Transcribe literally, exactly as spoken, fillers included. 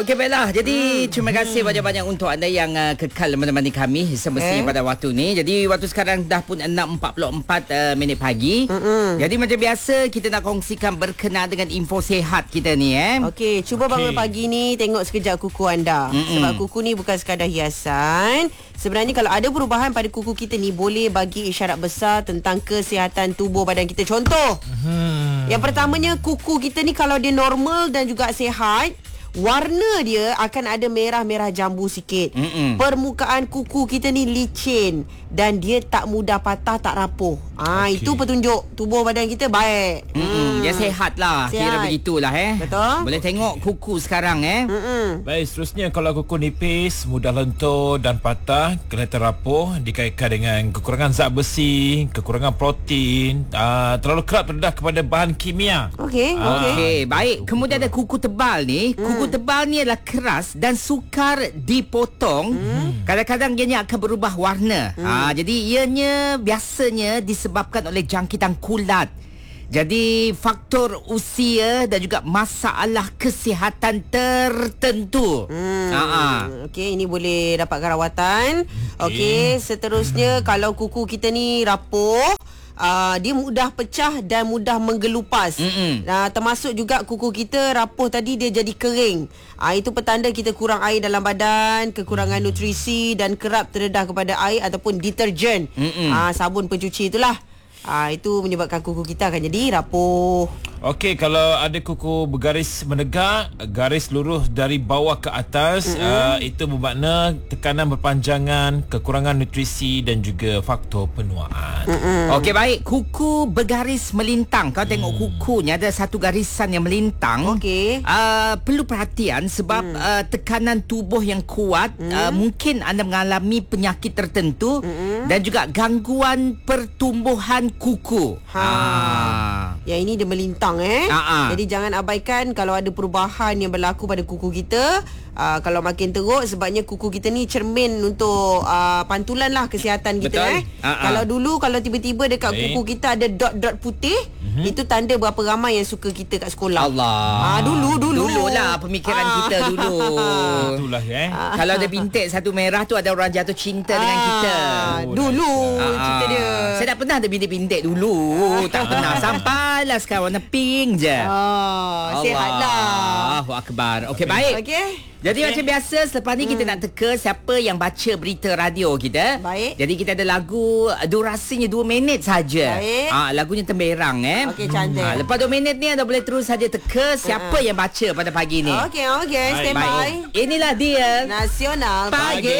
Okey, baiklah. Jadi, hmm. terima kasih banyak-banyak untuk anda yang uh, kekal menemani kami semestinya eh? pada waktu ni. Jadi, waktu sekarang dah pun enam empat puluh empat uh, minit pagi. Mm-mm. Jadi, macam biasa, kita nak kongsikan berkenaan dengan info sihat kita ni. eh. Okey, cuba okay. bangun pagi ni, tengok sekejap kuku anda. Mm-mm. Sebab kuku ni bukan sekadar hiasan. Sebenarnya kalau ada perubahan pada kuku kita ni, boleh bagi isyarat besar tentang kesihatan tubuh badan kita. Contoh, hmm. yang pertamanya, kuku kita ni kalau dia normal dan juga sihat, warna dia akan ada merah-merah jambu sikit. Mm-mm. Permukaan kuku kita ni licin dan dia tak mudah patah, tak rapuh. Ah, okay. Itu petunjuk tubuh badan kita baik. Mm-mm. Dia sihat lah. Sihat. Kira begitulah eh. Betul. Boleh tengok kuku sekarang eh. Mm-mm. Baik, seterusnya kalau kuku nipis, mudah lentur dan patah, kelihatan rapuh, dikaitkan dengan kekurangan zat besi, kekurangan protein, uh, terlalu kerap terdedah kepada bahan kimia. Okey, uh, okey. Okay. Baik, kemudian ada kuku tebal ni. Kuku Kuku tebal ni adalah keras dan sukar dipotong. Hmm. Kadang-kadang ianya akan berubah warna. Hmm. Ha, jadi ianya biasanya disebabkan oleh jangkitan kulat. Jadi faktor usia dan juga masalah kesihatan tertentu. Hmm. Okey, ini boleh dapatkan rawatan. Okey, okay, seterusnya hmm. kalau kuku kita ni rapuh, Uh, dia mudah pecah dan mudah menggelupas. uh, Termasuk juga kuku kita rapuh tadi, dia jadi kering. uh, Itu petanda kita kurang air dalam badan, kekurangan nutrisi dan kerap terdedah kepada air ataupun deterjen, uh, sabun pencuci itulah. uh, Itu menyebabkan kuku kita akan jadi rapuh. Okey, kalau ada kuku bergaris menegak, garis lurus dari bawah ke atas, mm-hmm. uh, itu bermakna tekanan berpanjangan, kekurangan nutrisi dan juga faktor penuaan. Mm-hmm. Okey, baik. Kuku bergaris melintang. Kau tengok mm. kukunya ada satu garisan yang melintang. Okey. Uh, perlu perhatian sebab mm. uh, tekanan tubuh yang kuat, mm. uh, mungkin anda mengalami penyakit tertentu mm-hmm. dan juga gangguan pertumbuhan kuku. Ha. ha. Yang ini dia melintang eh. Uh-uh. Jadi jangan abaikan kalau ada perubahan yang berlaku pada kuku kita. Uh, kalau makin teruk, sebabnya kuku kita ni cermin untuk uh, pantulan lah kesihatan kita. Betul. eh. Uh-uh. Kalau dulu kalau tiba-tiba dekat Baik. kuku kita ada dot-dot putih, uh-huh. itu tanda berapa ramai yang suka kita kat sekolah. Allah. Ah, dulu dulu. Dululah pemikiran ah. kita dulu. Itulah eh. Ah. Kalau ada bintik satu merah tu, ada orang jatuh cinta ah. dengan kita. Oh, dulu ah. cerita dia. Saya tak pernah ada bintik-bintik dulu. Tak pernah. Sampailah sekarang warna pink je. Oh, sihatlah. Allahu Akbar. Okey, baik. Okey. Jadi okay. macam biasa, selepas ni hmm. kita nak teka siapa yang baca berita radio kita. Baik. Jadi kita ada lagu, durasinya dua minit saja. Baik. Ah, lagunya Temberang eh. Okey, cantik. Ah, lepas dua minit ni anda boleh terus saja teka siapa uh-huh. yang baca pada pagi ni. Okey, okey, stand by. Inilah dia Nasional Pagi.